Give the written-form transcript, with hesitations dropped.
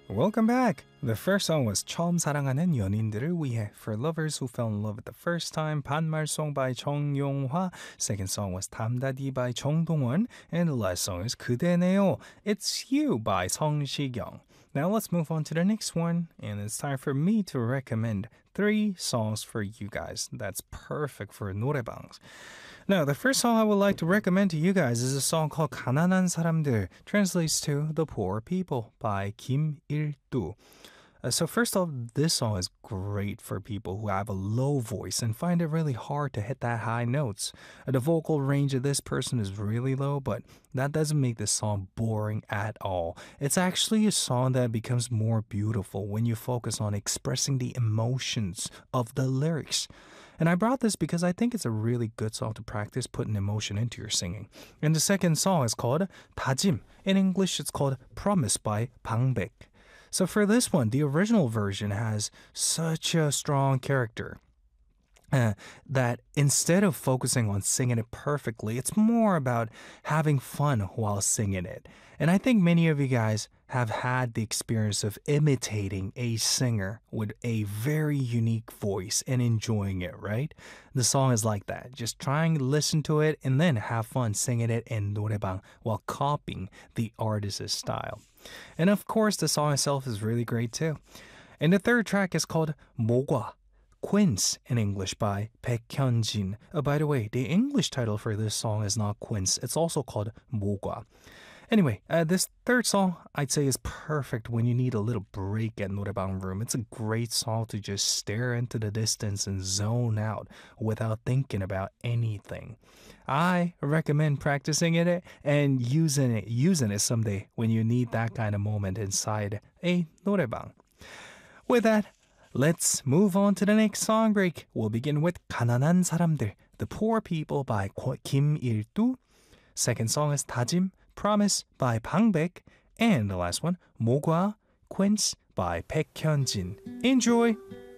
Welcome back! The first song was 처음 사랑하는 연인들을 위해 for lovers who fell in love at the first time, 반말송 by 정용화. Second song was 담다디 by 정동원. And the last song is 그대네요, It's You by 성시경. Now let's move on to the next one, and it's time for me to recommend 3 songs for you guys. That's perfect for 노래방s. Now, the first song I would like to recommend to you guys is a song called 가난한 사람들, translates to The Poor People by 김일두. So first off, this song is great for people who have a low voice and find it really hard to hit that high notes. The vocal range of this person is really low, but that doesn't make this song boring at all. It's actually a song that becomes more beautiful when you focus on expressing the emotions of the lyrics. And I brought this because I think it's a really good song to practice putting emotion into your singing. And the second song is called 다짐. In English, it's called Promise by 방백. So for this one, the original version has such a strong character that instead of focusing on singing it perfectly, it's more about having fun while singing it. And I think many of you guys have had the experience of imitating a singer with a very unique voice and enjoying it, right? The song is like that. Just trying to listen to it and then have fun singing it in 노래방 while copying the artist's style. And of course, the song itself is really great too. And the third track is called 모과. Quince in English by 백현진. By the way, the English title for this song is not Quince. It's also called 모과. Anyway, this third song I'd say is perfect when you need a little break at 노래방 room. It's a great song to just stare into the distance and zone out without thinking about anything. I recommend practicing it and using it someday when you need that kind of moment inside a 노래방. With that, let's move on to the next song break. We'll begin with 가난한 사람들, The Poor People by 김일두. Second song is 다짐, Promise by 방백. And the last one, 모과, Quince by 백현진. Enjoy!